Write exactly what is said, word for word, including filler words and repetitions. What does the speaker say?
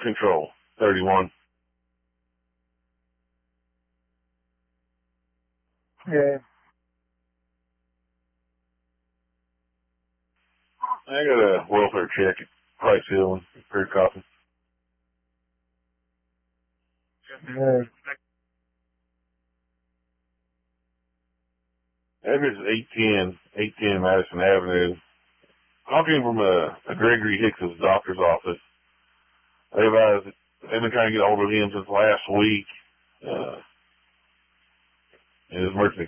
control, thirty-one. Yeah. I got a welfare check at Price Hill and Fair Coffin. Yeah. Address is eight ten, eight ten Madison Avenue. Talking from a, a Gregory Hicks's doctor's office. They advise that they've been trying to get hold of him since last week. Uh, and his emergency